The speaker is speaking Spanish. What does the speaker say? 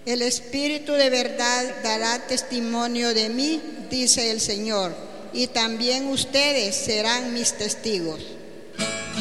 El Espíritu de verdad dará testimonio de mí, dice el Señor, y también ustedes serán mis testigos.